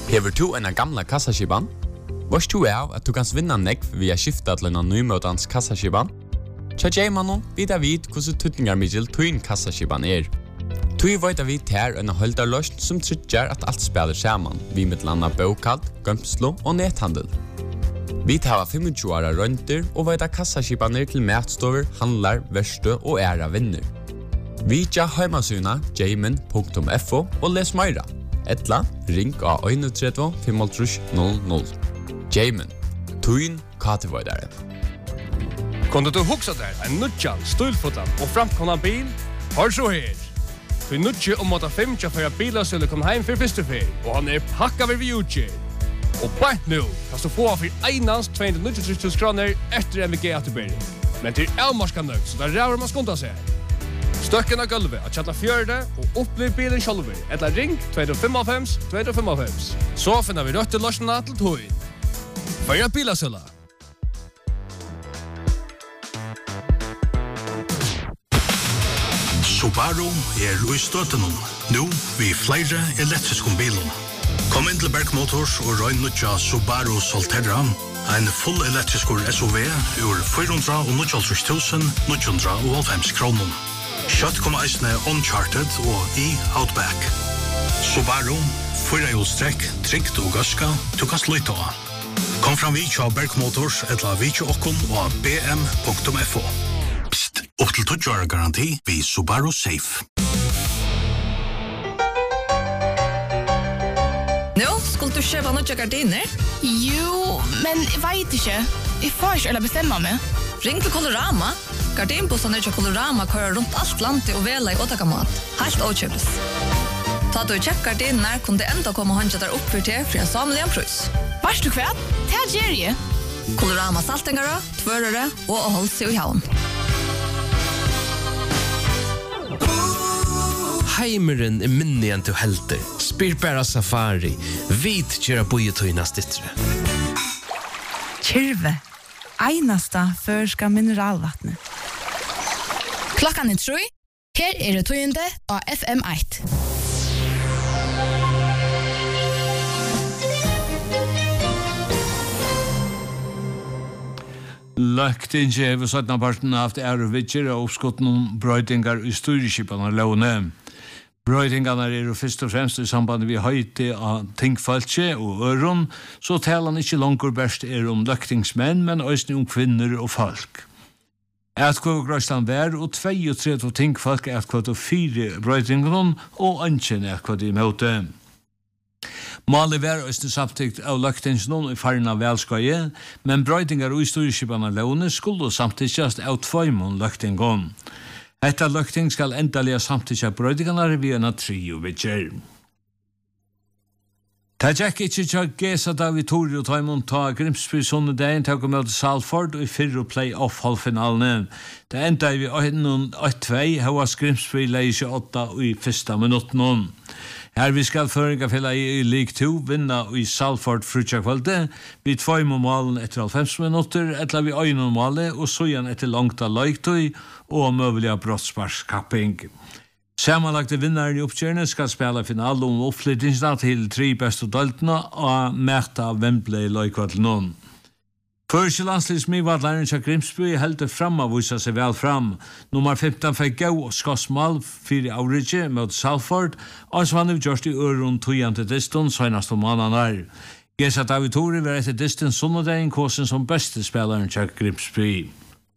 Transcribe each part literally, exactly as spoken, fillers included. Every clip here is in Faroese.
Hever du en gamla kassaskiban? Vars du er at du kan vinna nekv via skifta til en nymøtans kassaskiban? Tja J-mannen vidar vid hvordan tutningar middel tuin kassaskiban er. Tui veit vi ter en holdarløst som tryggjar at alt spiller saman, vi med landa bokad, gømslo og nethandel. Vi tar tjuefem åra rønter og veit at kassaskibaner til matstover, handlar, verste og æra vinner. Vi tja heimasuna jamin punktum f o og les meira. Etla, ring av tre ett fem tre null null. Jamin, tuin katevoidare. Kunde du huxa der en nutjan, stulfotan og framkomna bil? Har så her. Du nutje om åtta fem for at bilasøle kom heim for første ferie, og han er pakka ved vi utgjør. Og bare nå kan du få for einans to hundre og nittiotre tusen kroner etter M V G-atubering. Men til avmarska nøgt, så der ræver man skunda seg. Støkken av gulvet at chatta fjørde og opplev bilen sjálfur. Eller ring to fem fem to fem fem. Så finner vi rødt til løsene til tog. Føya bilasøla. Subaru er i støttenom. Nå vi flere elektriske bilen. Kom inn til Berg Motors og røy nødja Subaru Solterra. En full elektrisk S U V ur fire hundre og nittiotre tusen ni hundre og halvfems kroner. Kjøtt kommer eisene Uncharted og e-Outback. Subaru, fyrahjulstrekk, trygt og gaska, du kan sluta av. Kom fram vi til Berg Motors etla vi til okkon og b m punktum f o. Psst, opp til tolv år garanti vi Subaru Safe. Nå, skulle du kjøpe noe gardiner? Jo, men jeg vet ikke. Jeg får ikke eller bestemme meg. Ring til Colorama. Gardinbussene til Colorama kører rundt alt landet og vela i åttakamat. Helt åkjøpes. Ta du kjekk gardiner, kunne det enda komme håndja der opp for til for en samlig en prøys. Vars du kvært? Det er Jerry. Colorama saltingere, tvørere og å holde seg i havn. Heimeren er minnig enn til helter. Spyr bæra safari. Vit kjera bojetøyna stittre. Kyrve. Einasta førska mineralvattnet. Klokkan er tre. Her er det tøyende av F M ett. Løkting er ved sånne parten av det er og vidtjer og oppskott noen brøytingar i styrkipene låne. Brøytingarna er jo først og fremst i samband med høyte av tingfaltje og øron, så taler han ikke langer best er om løktingsmenn, men også om kvinner og folk. Etkvå grøstan vær og tjuetre tingfalk etkvå og fire brøytingarna og ankjen etkvå i møte. Malig vær også samtidig av løktingsmenn i faren av velskøye, men brøytingar og styrkipene låne skulle samtidigast av tvøymon løktingon. Etta løkting skal endalega samtidsja brøytingarna vi enn trio vidtjer. Ta tjekk ikkje tjekk gesa da vi tog og taimon ta Grimsby sunnedagen til å møte Salford og i fyrre play-off halvfinalen. Det enda vi åtte to, hevas Grimsby leie tjueåtte og i fyrsta minutten. Her vi skal føringa fela i League to vinna i Salford frutja kvalde, vi tvoi må malen etter halvfems minutter, etla vi øyne malen, og så igjen etter langt av leiktøy og møvelige brottsparskapping. Samanlagte vinnaren i oppkjørende skal spela finale om oppflyttingsna til tre beste døltene og mæta Wembley leikvadlen. Første landslismivadlaren til Grimsby heldte fram av vise seg vel fram. Nummer femten fikk gå og skossmål fire avrige mot Salford, og så var det gjørst i øren tøyen til distan, søgnast om måneder. Gesa David Tore var etter distan sunnedagen kåsen som beste spelaren til Grimsby.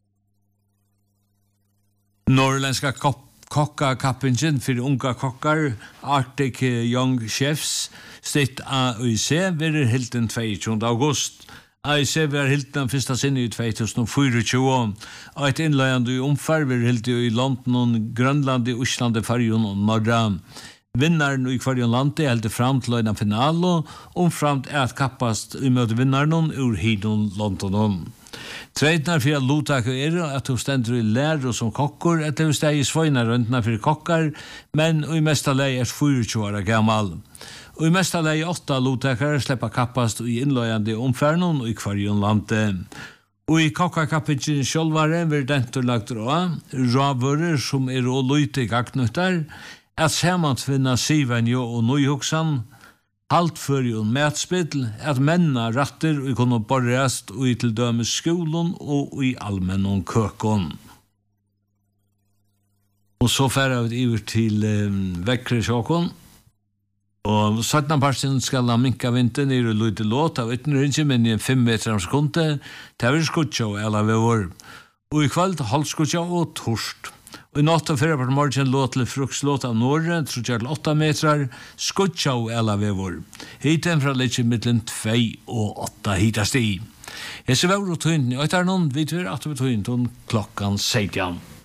Norrländska kokka-kappingen for unga kokkar, Arctic Young Chefs, stitt A U C, vil helt den tjueåtte august. A U C var helt den første sinne i to tusen tjuefire, og et innløyende i omfær var helt i London, Grønland, Osland, Farjon og Norra. Vinnaren i Farjon landet heldte fram til en finale, og framt er at kappast i møte vinnaren ur Hidon, London. Treitnar for at lotak er at hun stender i lærer som kokker, etter hun steg i svøyner røntna for kokkar, men i mesta lei er tjuefire år gammal. Og i mesta lei åtta lotakar sleppa kappast i innløyande omfærnon og i Kvarjon landet. Og i kokkakappingen sjølvare vil dentur lagt råa, råvører som er å løyte gagnuttar, at samantvinna Sivenjo og Nøyhoksan, halt för ju mätspel att männa ratter och kunna borrast och i till dömes skolan och i allmänna kökon. Och så färra vi över till um, väckre sjåkon. Og sattna parsten skal ha minka vinter nere og lute låt av ytterrinje, men i en fem meter om sekundet, det er skutja og eller ved vår. Og i kveld halvskutja og torst. Og i natt og fyrre på morgen låt til frukslåt av Norge, trutja til åtta meter, skutja og eller ved vår. Hiten fra litt mittlen tvei og åtta hitast i. Jeg ser vår og tøynden i øytarnon, vi tver at vi tøynden klokkan seitan.